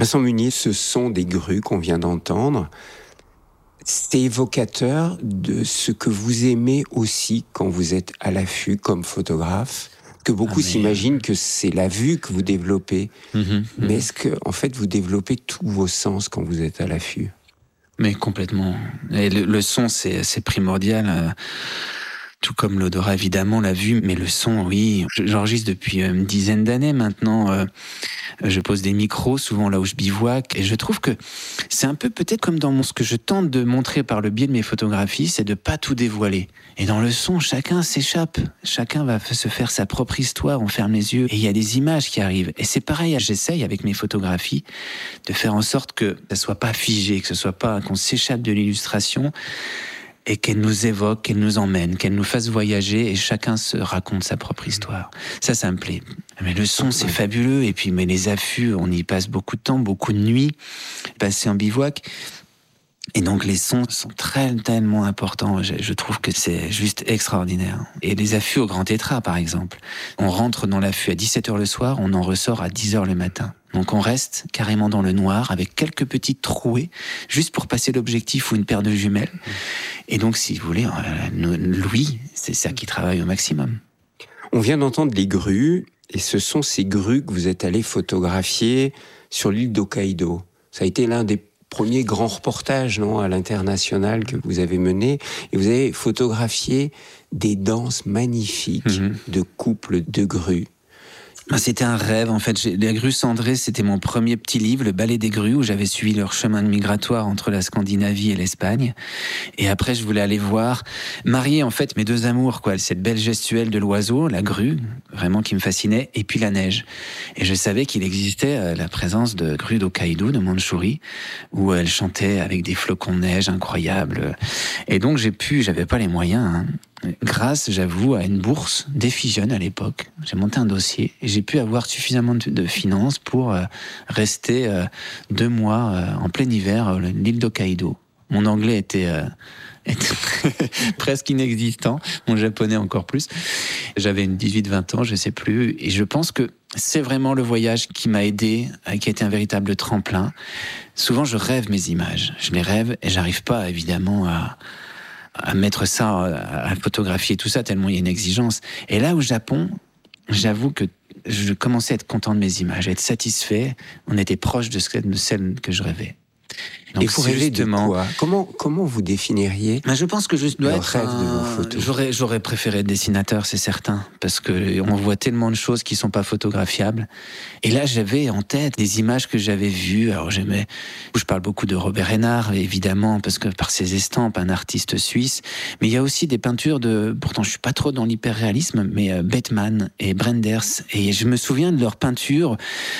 Vincent Munier, ce sont des grues qu'on vient d'entendre. C'est évocateur de ce que vous aimez aussi quand vous êtes à l'affût comme photographe, que beaucoup s'imaginent que c'est la vue que vous développez. Mais est-ce que, en fait, vous développez tous vos sens quand vous êtes à l'affût ? Mais complètement. Et le son, c'est primordial. Tout comme l'odorat, évidemment, la vue, mais le son, oui. J'enregistre depuis une dizaine d'années maintenant. Je pose des micros, souvent là où je bivouaque, et je trouve que c'est un peu peut-être comme dans ce que je tente de montrer par le biais de mes photographies, c'est de pas tout dévoiler. Et dans le son, chacun s'échappe. Chacun va se faire sa propre histoire, on ferme les yeux, et il y a des images qui arrivent. Et c'est pareil, j'essaye avec mes photographies de faire en sorte que ça soit pas figé, que ce soit pas qu'on s'échappe de l'illustration, et qu'elle nous évoque, qu'elle nous emmène, qu'elle nous fasse voyager, et chacun se raconte sa propre histoire. Ça me plaît. Mais le son, c'est fabuleux, et puis mais les affûts, on y passe beaucoup de temps, beaucoup de nuits, passées en bivouac. Et donc les sons sont tellement importants, je trouve que c'est juste extraordinaire. Et les affûts au Grand Tétras, par exemple. On rentre dans l'affût à 17h le soir, on en ressort à 10h le matin. Donc on reste carrément dans le noir, avec quelques petites trouées, juste pour passer l'objectif ou une paire de jumelles. Et donc, si vous voulez, Louis, c'est ça qui travaille au maximum. On vient d'entendre les grues, et ce sont ces grues que vous êtes allé photographier sur l'île d'Hokkaido. Ça a été l'un des premiers grands reportages, non, à l'international que vous avez mené, et vous avez photographié des danses magnifiques de couples de grues. C'était un rêve, en fait. Les grues cendrées, c'était mon premier petit livre, Le ballet des grues, où j'avais suivi leur chemin migratoire entre la Scandinavie et l'Espagne. Et après, je voulais aller marier, en fait, mes deux amours, quoi. Cette belle gestuelle de l'oiseau, la grue, vraiment qui me fascinait, et puis la neige. Et je savais qu'il existait la présence de grues d'Hokkaido, de Mandchourie, où elles chantaient avec des flocons de neige incroyables. Et donc, j'avais pas les moyens, grâce, j'avoue, à une bourse Défi Jeunes à l'époque. J'ai monté un dossier et j'ai pu avoir suffisamment de finances pour rester 2 mois en plein hiver à l'île d'Hokkaido. Mon anglais était presque inexistant, mon japonais encore plus. J'avais 18-20 ans, je sais plus, et je pense que c'est vraiment le voyage qui m'a aidé, qui a été un véritable tremplin. Souvent, je rêve mes images. Je les rêve et j'arrive pas, évidemment, à mettre ça, à photographier tout ça, tellement il y a une exigence. Et là, au Japon, j'avoue que je commençais à être content de mes images, à être satisfait. On était proche de celle que je rêvais. Donc, et vous rêvez de quoi ? Comment vous définiriez je pense que je dois être rêve de vos photos. J'aurais préféré être dessinateur, c'est certain, parce que on voit tellement de choses qui sont pas photographiables. Et là, j'avais en tête des images que j'avais vues. Alors je parle beaucoup de Robert Hénard, évidemment, parce que par ses estampes, un artiste suisse. Mais il y a aussi des peintures pourtant je suis pas trop dans l'hyperréalisme, mais Bettmann et Brenders. Et je me souviens de leurs peintures.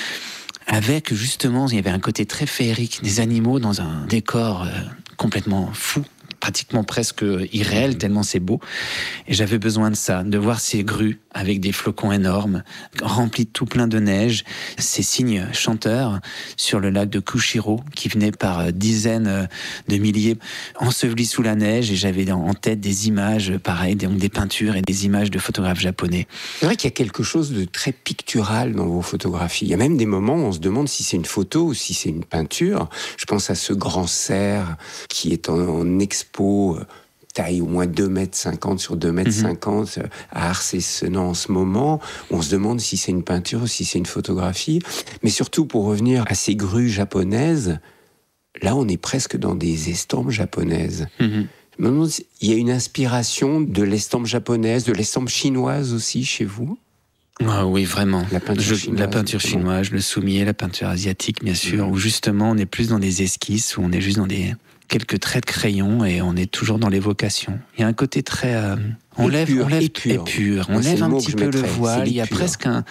Avec, justement, il y avait un côté très féerique, des animaux dans un décor complètement fou, pratiquement presque irréel, tellement c'est beau. Et j'avais besoin de ça, de voir ces grues avec des flocons énormes, remplis de tout plein de neige, ces cygnes chanteurs sur le lac de Kushiro, qui venaient par dizaines de milliers, ensevelis sous la neige, et j'avais en tête des images, pareil, donc des peintures et des images de photographes japonais. C'est vrai qu'il y a quelque chose de très pictural dans vos photographies. Il y a même des moments où on se demande si c'est une photo ou si c'est une peinture. Je pense à ce grand cerf qui est en expo, taille au moins 2,50 m sur 2,50 m à Arcésenans en ce moment. On se demande si c'est une peinture ou si c'est une photographie. Mais surtout, pour revenir à ces grues japonaises, là, on est presque dans des estampes japonaises. Il y a une inspiration de l'estampe japonaise, de l'estampe chinoise aussi chez vous ? Ah oui, vraiment. La peinture chinoise, le soumier, la peinture asiatique, bien sûr, où justement on est plus dans des esquisses, où on est juste dans quelques traits de crayon et on est toujours dans l'évocation. Il y a un côté très... on lève épure. On lève un petit peu le voile. Il y a presque un...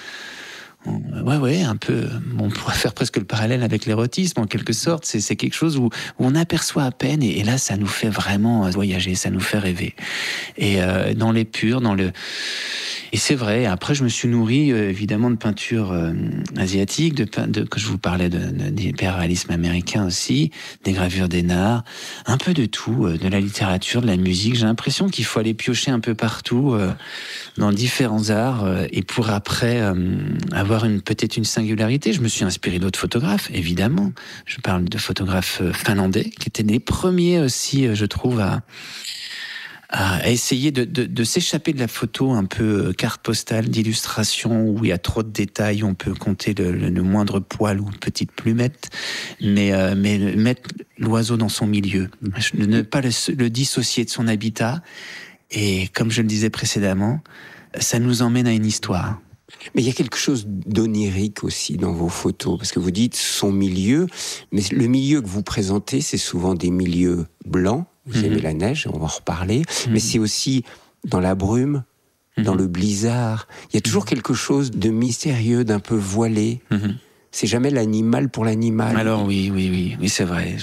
un peu... On pourrait faire presque le parallèle avec l'érotisme, en quelque sorte. C'est quelque chose où on aperçoit à peine, et là, ça nous fait vraiment voyager, ça nous fait rêver. Et dans l'épure, Et c'est vrai. Après, je me suis nourri évidemment de peintures asiatiques, que je vous parlais des hyperréalismes américains aussi, des gravures d'Hénard, un peu de tout, de la littérature, de la musique. J'ai l'impression qu'il faut aller piocher un peu partout dans différents arts et pour après avoir peut-être une singularité. Je me suis inspiré d'autres photographes, évidemment. Je parle de photographes finlandais qui étaient les premiers aussi, je trouve, à essayer de s'échapper de la photo un peu carte postale d'illustration où il y a trop de détails, on peut compter le moindre poil ou petite plumette, mais mettre l'oiseau dans son milieu, ne pas le dissocier de son habitat. Et comme je le disais précédemment, ça nous emmène à une histoire. Mais il y a quelque chose d'onirique aussi dans vos photos, parce que vous dites son milieu, mais le milieu que vous présentez, c'est souvent des milieux blancs. Vous aimez la neige, on va en reparler, mais c'est aussi dans la brume, dans le blizzard. Il y a toujours quelque chose de mystérieux, d'un peu voilé. C'est jamais l'animal pour l'animal. Alors oui, c'est vrai.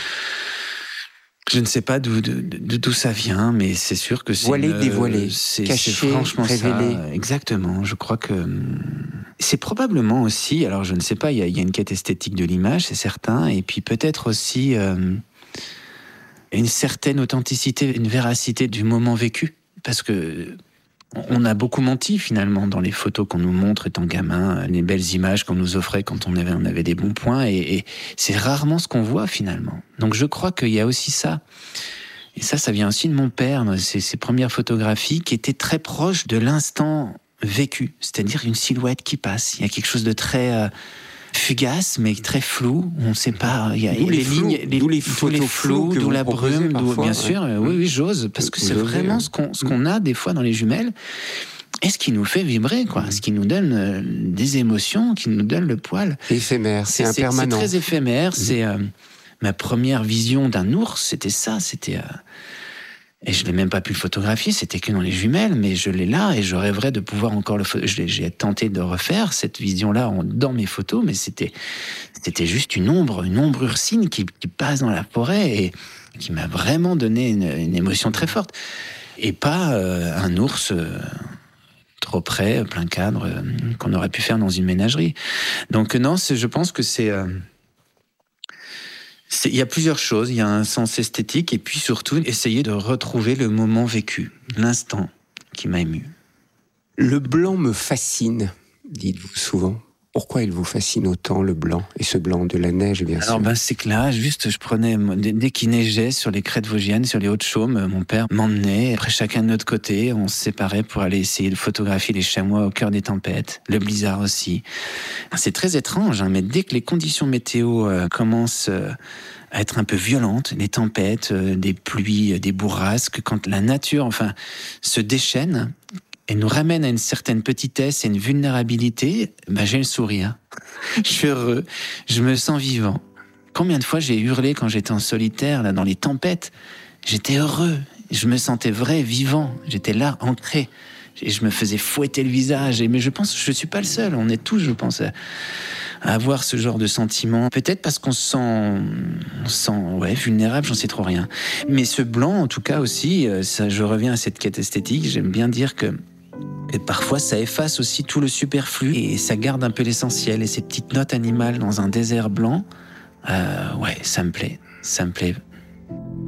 Je ne sais pas d'où ça vient, mais c'est sûr que c'est voilé, dévoilé, caché, c'est franchement révélé. Ça. Exactement. Je crois que c'est probablement aussi. Alors je ne sais pas. Il y a une quête esthétique de l'image, c'est certain, et puis peut-être aussi une certaine authenticité, une véracité du moment vécu, parce que on a beaucoup menti finalement dans les photos qu'on nous montre étant gamin, les belles images qu'on nous offrait quand on avait des bons points, et c'est rarement ce qu'on voit finalement. Donc je crois qu'il y a aussi ça. Et ça vient aussi de mon père, ces premières photographies qui étaient très proches de l'instant vécu, c'est-à-dire une silhouette qui passe. Il y a quelque chose de très fugace, mais très flou. On ne sait pas. Il y a les lignes, d'où les flous, d'où la brume, parfois, bien sûr. Oui, j'ose, parce que c'est vraiment ce qu'on a des fois dans les jumelles. Et ce qui nous fait vibrer, quoi. Ce qui nous donne des émotions, qui nous donne le poil. Éphémère, c'est impermanent. C'est très éphémère. C'est ma première vision d'un ours, c'était ça. Et je l'ai même pas pu le photographier, c'était que dans les jumelles, mais je l'ai là et je rêverais de pouvoir encore j'ai tenté de refaire cette vision-là dans mes photos, mais c'était juste une ombre ursine qui passe dans la forêt et qui m'a vraiment donné une émotion très forte. Et pas un ours trop près, plein cadre, qu'on aurait pu faire dans une ménagerie. Donc non, je pense que il y a plusieurs choses, il y a un sens esthétique et puis surtout essayer de retrouver le moment vécu, l'instant qui m'a ému. Le blanc me fascine, dites-vous souvent. Pourquoi il vous fascine autant, le blanc, et ce blanc de la neige, bien sûr? Alors c'est que là, juste, je prenais, dès qu'il neigeait sur les crêtes vosgiennes, sur les Hauts-de-Chaume, mon père m'emmenait, après chacun de notre côté, on se séparait pour aller essayer de photographier les chamois au cœur des tempêtes, le blizzard aussi. C'est très étrange, mais dès que les conditions météo commencent à être un peu violentes, les tempêtes, des pluies, des bourrasques, quand la nature, se déchaîne, et nous ramène à une certaine petitesse et une vulnérabilité, j'ai le sourire. Je suis heureux, je me sens vivant. Combien de fois j'ai hurlé quand j'étais en solitaire, là, dans les tempêtes? J'étais heureux, je me sentais vrai, vivant, j'étais là, ancré. Et je me faisais fouetter le visage. Mais je pense que je ne suis pas le seul, on est tous, je pense, à avoir ce genre de sentiment. Peut-être parce qu'on se sent vulnérable, j'en sais trop rien. Mais ce blanc, en tout cas aussi, ça, je reviens à cette quête esthétique, j'aime bien dire que parfois ça efface aussi tout le superflu et ça garde un peu l'essentiel. Et ces petites notes animales dans un désert blanc, ça me plaît